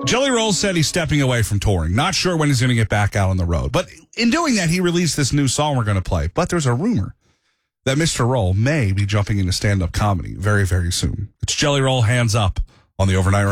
Jelly Roll said he's stepping away from touring. Not sure when he's going to get back out on the road. But in doing that, he released this new song we're going to play. But there's a rumor that Mr. Roll may be jumping into stand-up comedy very, very soon. It's Jelly Roll, Hands Up on the Overnight